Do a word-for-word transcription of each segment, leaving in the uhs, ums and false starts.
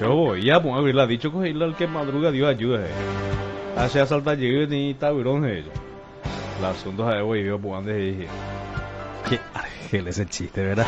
show. Y ya, pues, la dicho que el que madruga, Dios ayuda. Hace asalta llegue ni taburón ellos. El asunto es güey, yo pues antes dije. Qué argel ese chiste, ¿verdad?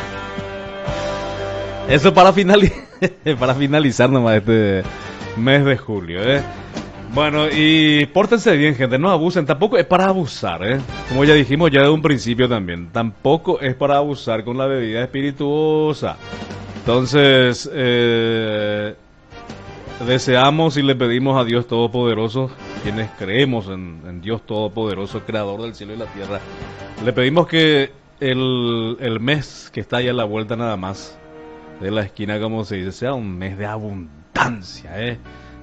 Eso para finalizar, para finalizar nomás este mes de julio, ¿eh? Bueno, y pórtense bien, gente, no abusen, tampoco es para abusar, ¿eh? Como ya dijimos ya de un principio también, tampoco es para abusar con la bebida espirituosa. Entonces, eh, deseamos y le pedimos a Dios Todopoderoso, quienes creemos en, en Dios Todopoderoso, Creador del cielo y la tierra, le pedimos que el, el mes que está ahí a la vuelta nada más de la esquina, como se dice, sea un mes de abundancia, ¿eh?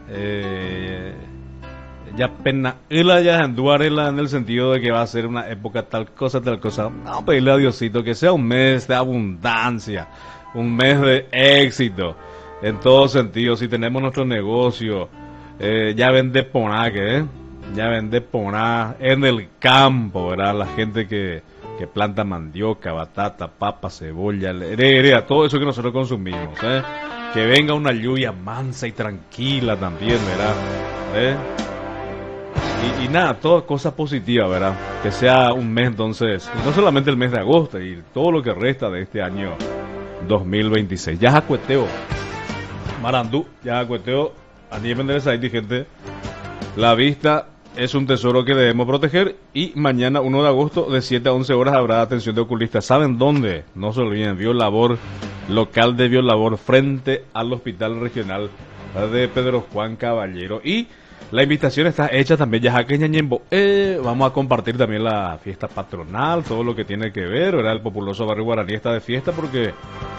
Eh, ya pena ella ya anduarela en el sentido de que va a ser una época tal cosa, tal cosa. No, pedirle a Diosito que sea un mes de abundancia, un mes de éxito, en todos sentidos. Si tenemos nuestro negocio, eh, ya vende ponaque, ¿eh? Ya vende poná en el campo, ¿verdad? La gente que, que planta mandioca, batata, papa, cebolla, herea, todo eso que nosotros consumimos, ¿eh? Que venga una lluvia mansa y tranquila también, ¿verdad? ¿Eh? Y, y nada, toda cosa positiva, ¿verdad? Que sea un mes entonces, y no solamente el mes de agosto, y todo lo que resta de este año dos mil veintiséis. Ya jacueteo, Marandú, ya jacueteo, a nivel de esa gente, la vista es un tesoro que debemos proteger y mañana uno de agosto de siete a once horas habrá atención de oculistas. ¿Saben dónde? No se olviden, Biolabor, local de Biolabor frente al Hospital Regional de Pedro Juan Caballero. Y la invitación está hecha también ya que Ñañembo. Eh, vamos a compartir también la fiesta patronal, todo lo que tiene que ver, ¿verdad? El populoso barrio Guaraní está de fiesta porque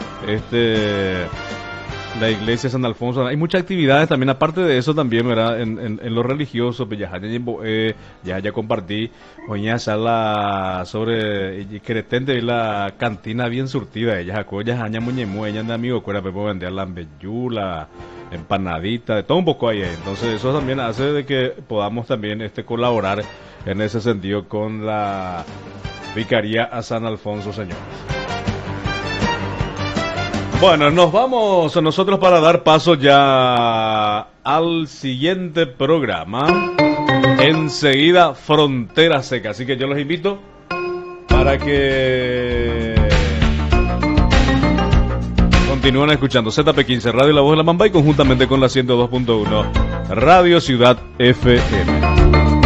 este la iglesia de San Alfonso, hay muchas actividades también, aparte de eso también, ¿verdad? En, en, en lo religioso, pues ya eh, ya ya compartí, oña sala sobre Queretente, la cantina bien surtida, ella acuerdas aña muñemu, ella de amigo, cuera puedo vender la ambeyula, empanadita, de todo un poco ahí, entonces eso también hace de que podamos también este colaborar en ese sentido con la Vicaría a San Alfonso, señores. Bueno, nos vamos nosotros para dar paso ya al siguiente programa. Enseguida, Frontera Seca. Así que yo los invito para que continúen escuchando Z P quince Radio La Voz de la Mamba y conjuntamente con la ciento dos punto uno Radio Ciudad F M.